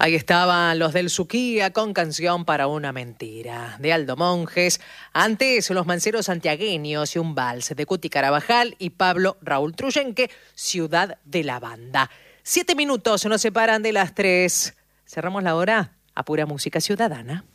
Ahí estaban los del Suquía con Canción para una mentira, de Aldo Monjes. Antes, los Manceros Santiagueños y un vals de Cuti Carabajal y Pablo Raúl Truyenque, Ciudad de la Banda. 7 minutos nos separan de las 3. Cerramos la hora a pura música ciudadana.